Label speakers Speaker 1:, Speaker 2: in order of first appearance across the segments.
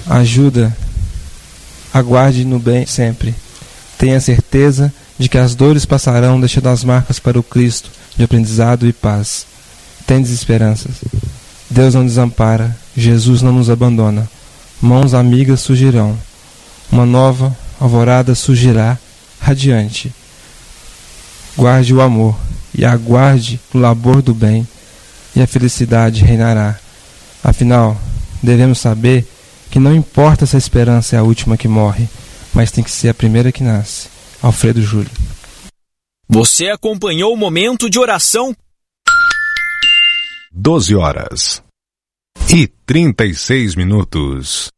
Speaker 1: ajuda, aguarde no bem sempre. Tenha certeza de que as dores passarão, deixando as marcas para o Cristo de aprendizado e paz. Tendes esperanças. Deus não desampara, Jesus não nos abandona. Mãos amigas surgirão. Uma nova alvorada surgirá radiante. Guarde o amor e aguarde o labor do bem, e a felicidade reinará. Afinal, devemos saber que não importa se a esperança é a última que morre, mas tem que ser a primeira que nasce. Alfredo Júlio.
Speaker 2: Você acompanhou o momento de oração?
Speaker 3: 12h36.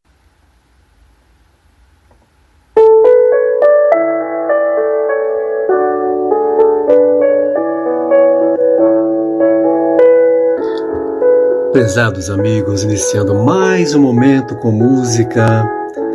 Speaker 4: Prezados amigos, iniciando mais um momento com música.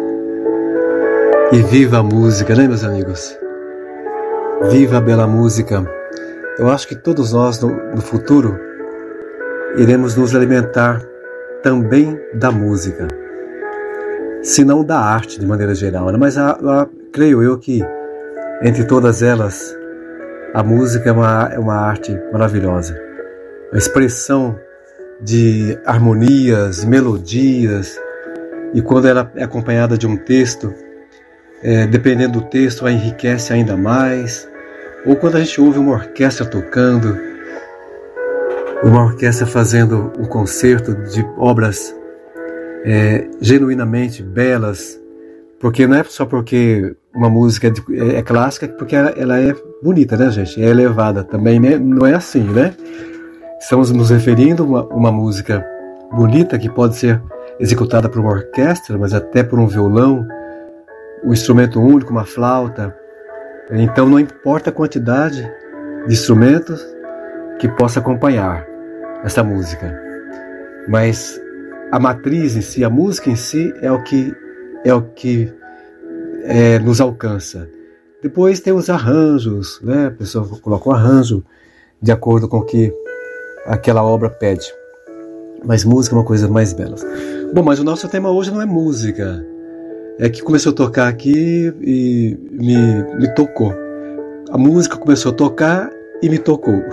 Speaker 4: E viva a música, né, meus amigos? Viva a bela música. Eu acho que todos nós, no futuro, iremos nos alimentar também da música. Se não da arte, de maneira geral, né? Mas creio eu que, entre todas elas, a música é uma arte maravilhosa. A expressão de harmonias, melodias, e quando ela é acompanhada de um texto, dependendo do texto, a enriquece ainda mais. Ou quando a gente ouve uma orquestra tocando, uma orquestra fazendo um concerto de obras genuinamente belas, porque não é só porque uma música é clássica, porque ela é bonita, né, gente? É elevada também, né? Não é assim, né? Estamos nos referindo a uma música bonita que pode ser executada por uma orquestra, mas até por um violão, um instrumento único, uma flauta. Então não importa a quantidade de instrumentos que possa acompanhar essa música, mas a matriz em si, a música em si é o que nos alcança. Depois tem os arranjos, né? A pessoa coloca um arranjo de acordo com o que aquela obra pede. Mas música é uma coisa mais bela. Bom, mas o nosso tema hoje não é música. É que começou a tocar aqui e me tocou. A música começou a tocar e me tocou.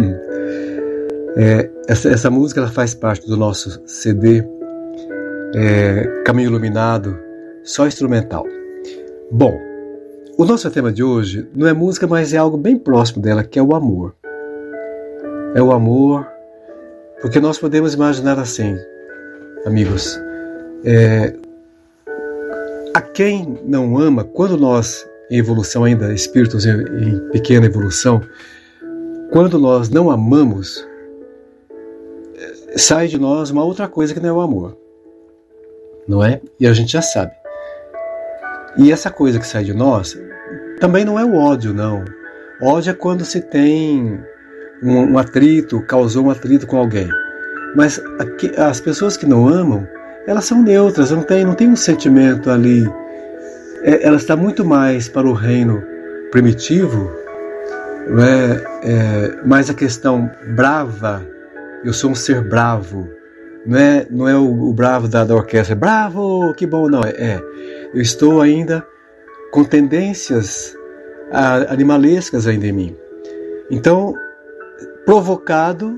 Speaker 4: Essa música ela faz parte do nosso CD Caminho Iluminado, só instrumental. Bom, o nosso tema de hoje não é música, mas é algo bem próximo dela, que é o amor. É o amor, porque nós podemos imaginar assim, amigos, a quem não ama, quando nós, em evolução ainda, espíritos em pequena evolução, quando nós não amamos, sai de nós uma outra coisa que não é o amor, não é? E a gente já sabe. E essa coisa que sai de nós também não é o ódio, não. Ódio é quando se tem um atrito, causou um atrito com alguém. Mas as pessoas que não amam, elas são neutras, não tem um sentimento ali. Ela está muito mais para o reino primitivo, mais a questão brava. Eu sou um ser bravo. Não é o bravo da orquestra. Bravo, que bom, não. Eu estou ainda com tendências animalescas ainda em mim. Então, provocado,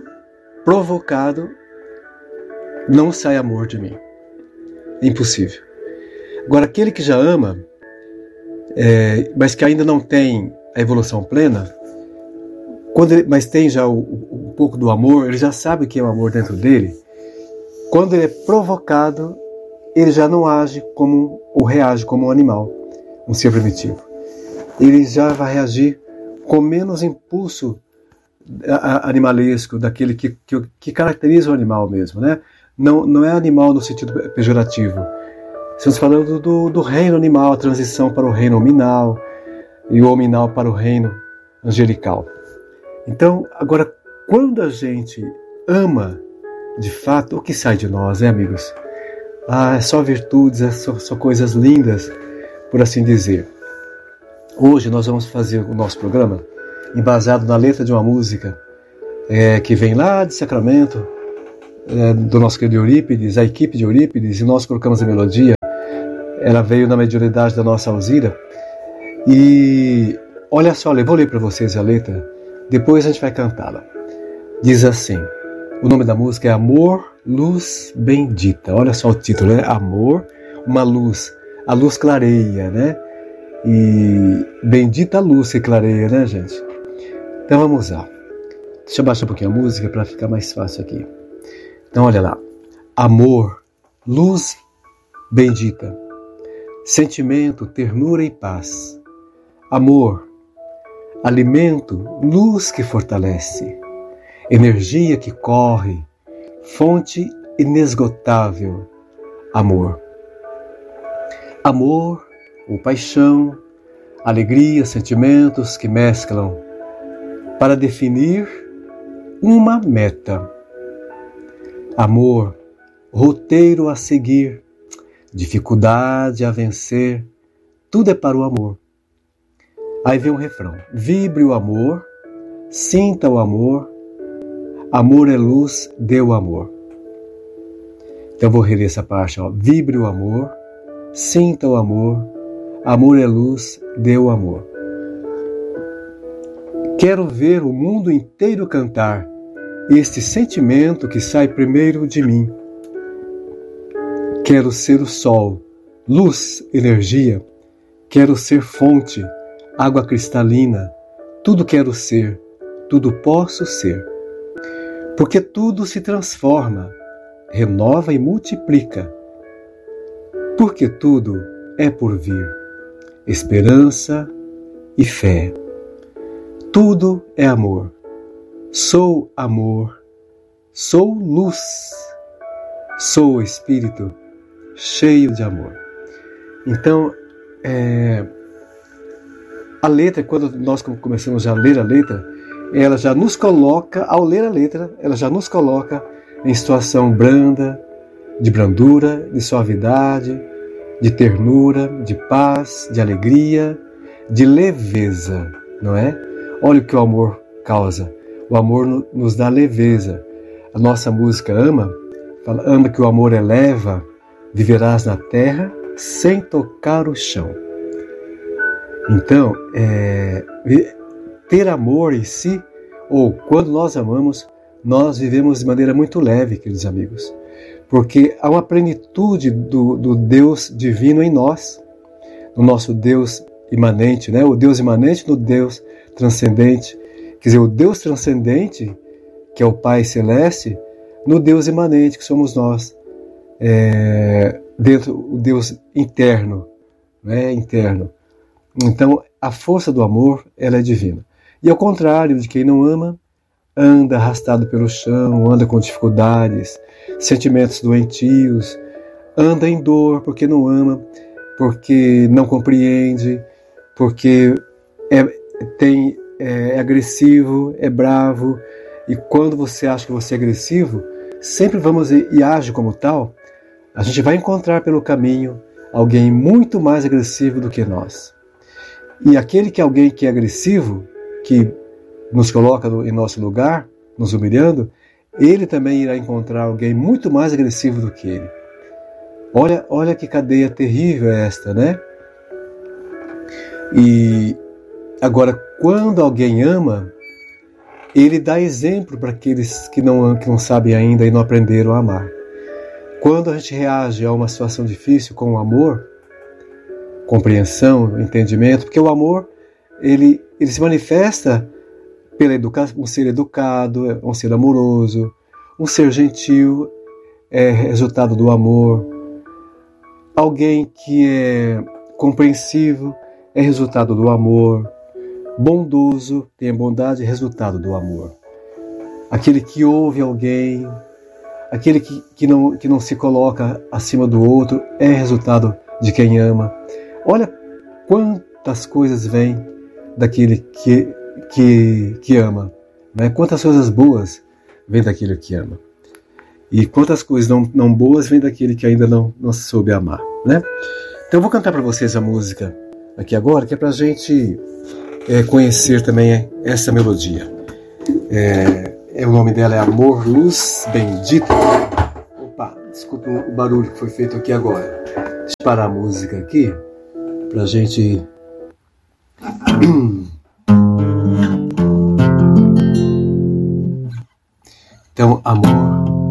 Speaker 4: não sai amor de mim. É impossível. Agora, aquele que já ama, mas que ainda não tem a evolução plena, mas tem já um pouco do amor, ele já sabe o que é o amor dentro dele. Quando ele é provocado, ele já não age ou reage como um animal, um ser primitivo. Ele já vai reagir com menos impulso animalesco, daquele que caracteriza o animal mesmo, né? Não é animal no sentido pejorativo. Estamos falando do reino animal, a transição para o reino hominal e o hominal para o reino angelical. Então, agora, quando a gente ama, de fato, o que sai de nós, né, amigos? É só virtudes, só coisas lindas, por assim dizer. Hoje nós vamos fazer o nosso programa embasado na letra de uma música que vem lá de Sacramento, do nosso querido Eurípides, a equipe de Eurípides, e nós colocamos a melodia Ela veio na mediunidade da nossa Alzira. E olha só, eu vou ler para vocês a letra, depois a gente vai cantá-la. Diz assim, o nome da música é Amor, Luz Bendita. Olha só o título, né? Amor, uma luz, a luz clareia, né? E bendita a luz que clareia, né, gente? Então vamos lá. Deixa eu baixar um pouquinho a música para ficar mais fácil aqui. Então olha lá. Amor, luz bendita, sentimento, ternura e paz. Amor, alimento, luz que fortalece, energia que corre, fonte inesgotável. Amor. Amor ou paixão, alegria, sentimentos que mesclam para definir uma meta. Amor, roteiro a seguir, dificuldade a vencer, tudo é para o amor. Aí vem um refrão. Vibre o amor, sinta o amor, amor é luz, dê o amor. Então eu vou reler essa parte. Ó. Vibre o amor, sinta o amor, amor é luz, dê o amor. Quero ver o mundo inteiro cantar este sentimento que sai primeiro de mim. Quero ser o sol, luz, energia. Quero ser fonte, água cristalina. Tudo quero ser, tudo posso ser. Porque tudo se transforma, renova e multiplica. Porque tudo é por vir, esperança e fé. Tudo é amor. Sou amor, sou luz, sou espírito cheio de amor. Então, a letra, quando nós começamos a ler a letra, ela já nos coloca, ao ler a letra, ela já nos coloca em situação branda, de brandura, de suavidade, de ternura, de paz, de alegria, de leveza, não é? Olha o que o amor causa. O amor nos dá leveza. A nossa música Ama, fala, ama que o amor eleva, viverás na terra sem tocar o chão. Então, ter amor em si, ou quando nós amamos, nós vivemos de maneira muito leve, queridos amigos. Porque há uma plenitude do Deus divino em nós, no nosso Deus imanente, né? O Deus imanente no Deus transcendente. Quer dizer, o Deus transcendente, que é o Pai Celeste, no Deus imanente, que somos nós. Dentro o Deus interno, né? Interno. Então, a força do amor, ela é divina. E ao contrário de quem não ama, anda arrastado pelo chão, anda com dificuldades, sentimentos doentios, anda em dor porque não ama, porque não compreende, porque é agressivo, é bravo. E quando você acha que você é agressivo, sempre vamos e age como tal, a gente vai encontrar pelo caminho alguém muito mais agressivo do que nós. E alguém que é agressivo, que nos coloca em nosso lugar, nos humilhando, ele também irá encontrar alguém muito mais agressivo do que ele. Olha que cadeia terrível é esta, né? E agora, quando alguém ama, ele dá exemplo para aqueles que não sabem ainda e não aprenderam a amar. Quando a gente reage a uma situação difícil com o amor, compreensão, entendimento, porque o amor, ele se manifesta pela educação, um ser educado, um ser amoroso, um ser gentil, é resultado do amor. Alguém que é compreensivo é resultado do amor. Bondoso tem a bondade, resultado do amor. Aquele que ouve alguém, aquele que não se coloca acima do outro, é resultado de quem ama. Olha quantas coisas vêm daquele que ama, né? Quantas coisas boas vêm daquele que ama. E quantas coisas não boas vêm daquele que ainda não soube amar, né? Então eu vou cantar para vocês a música aqui agora, que é para a gente conhecer também essa melodia. O nome dela é Amor, Luz Bendita. Opa, desculpa o barulho que foi feito aqui agora. Deixa eu parar a música aqui pra gente. Então, amor.